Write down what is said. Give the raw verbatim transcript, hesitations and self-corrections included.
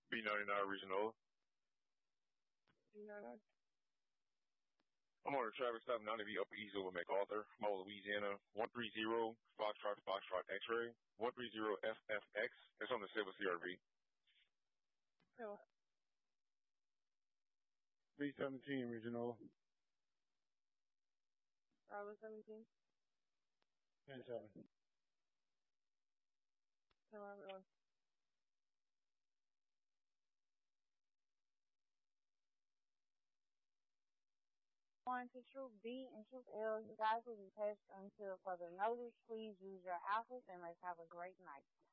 B ninety-nine Regional. B ninety-nine. I'm on a traffic stop ninety V Upper East over MacArthur, Mall, Louisiana. one three zero Foxtrot Foxtrot X-ray. one three zero F F X. It's on the Silver C R V. Hello. B seventeen Regional. Bravo seventeen. ten seven. Hello, everyone. On to Troop B and Troop L, you guys will be passed until further notice. Please use your alphas and let's have a great night.